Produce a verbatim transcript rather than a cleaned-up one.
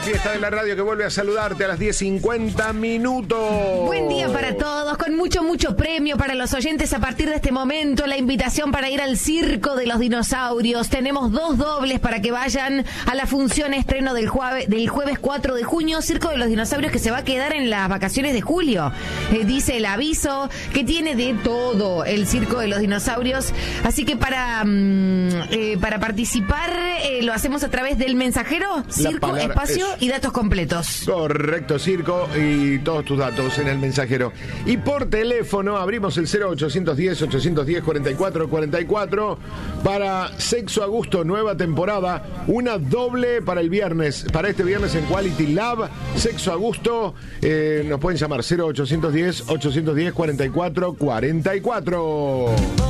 fiesta de la radio que vuelve a saludarte a las diez cincuenta minutos. Buen día para todos, con mucho, mucho premio para los oyentes a partir de este momento. La invitación para ir al Circo de los Dinosaurios. Tenemos dos dobles para que vayan a la función estreno del, jueves, del jueves cuatro de junio. Circo de los Dinosaurios que se va a quedar en las vacaciones de julio. Eh, dice el aviso que tiene de todo el Circo de los Dinosaurios. Así que para, mm, eh, para participar eh, lo hacemos a través del mensajero. Circo, espacio es... y datos completos. Correcto, Circo y todos tus datos en el mensajero. Y por teléfono abrimos el cero ochocientos diez, ochocientos diez, cuarenta y cuatro cuarenta y cuatro para Sexo a Gusto, nueva temporada. Una doble para el viernes, para este viernes en Quality Lab. Sexo a Gusto, eh, nos pueden llamar cero ochocientos diez, ochocientos diez, cuarenta y cuatro cuarenta y cuatro.